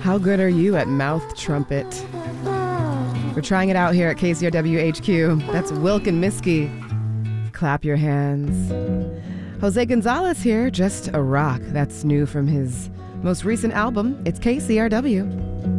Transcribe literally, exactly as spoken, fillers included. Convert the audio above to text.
How good are you at mouth trumpet? We're trying it out here at K C R W H Q. That's Wilk and Miski. Clap your hands. Jose Gonzalez here, Just a Rock. That's new from his most recent album. It's K C R W.